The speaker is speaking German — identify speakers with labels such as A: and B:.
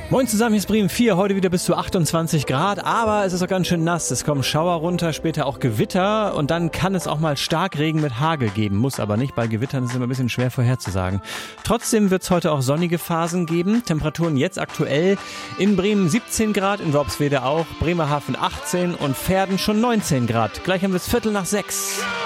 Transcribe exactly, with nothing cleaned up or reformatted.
A: Moin zusammen, hier ist Bremen vier, heute wieder bis zu achtundzwanzig Grad, aber es ist auch ganz schön nass. Es kommen Schauer runter, später auch Gewitter und dann kann es auch mal Starkregen mit Hagel geben. Muss aber nicht, bei Gewittern ist es immer ein bisschen schwer vorherzusagen. Trotzdem wird es heute auch sonnige Phasen geben. Temperaturen jetzt aktuell in Bremen siebzehn Grad, in Worpswede auch, Bremerhaven achtzehn und Verden schon neunzehn Grad. Gleich haben wir es Viertel nach sechs.